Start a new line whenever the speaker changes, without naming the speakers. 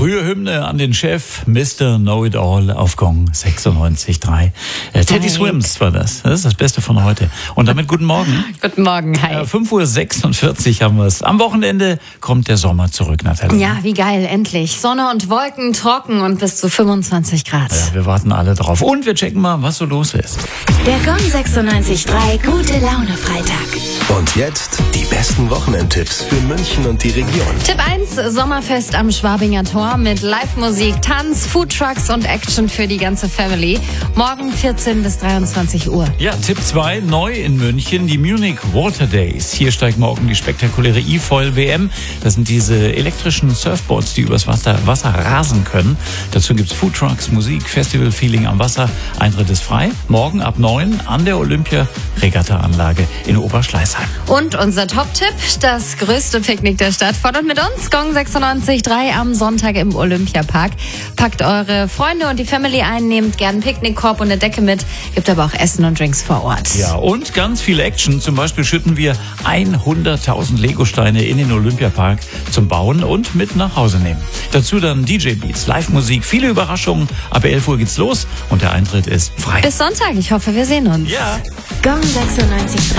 Frühe Hymne an den Chef, Mr. Know-It-All auf Gong 96.3. Teddy Swims war das. Das ist das Beste von heute. Und damit guten Morgen.
Guten Morgen, hi.
5:46 Uhr haben wir es. Am Wochenende kommt der Sommer zurück, Nathalie.
Ja, wie geil, endlich. Sonne und Wolken, trocken und bis zu 25 Grad.
Ja, wir warten alle drauf. Und wir checken mal, was so los ist.
Der Gong 96.3 Gute Laune Freitag.
Und jetzt die besten Wochenendtipps für München und die Region.
Tipp 1, Sommerfest am Schwabinger Tor mit Live-Musik, Tanz, Foodtrucks und Action für die ganze Family. Morgen 14 bis 23 Uhr.
Ja, Tipp 2, neu in München, die Munich Water Days. Hier steigt morgen die spektakuläre E-Foil WM. Das sind diese elektrischen Surfboards, die übers Wasser rasen können. Dazu gibt's Foodtrucks, Musik, Festival-Feeling am Wasser. Eintritt ist frei. Morgen ab 9 an der Olympia-Regatta-Anlage in Oberschleißheim.
Und unser Top-Tipp, das größte Picknick der Stadt. Von und mit uns, Gong 96.3 am Sonntag im Olympiapark. Packt eure Freunde und die Family ein, nehmt gern einen Picknickkorb und eine Decke mit, gibt aber auch Essen und Drinks vor Ort.
Ja, und ganz viel Action. Zum Beispiel schütten wir 100.000 Legosteine in den Olympiapark zum Bauen und mit nach Hause nehmen. Dazu dann DJ-Beats, Live-Musik, viele Überraschungen. Ab 11 Uhr geht's los und der Eintritt ist frei.
Bis Sonntag, ich hoffe, wir sehen uns.
Ja.
Gong 96.3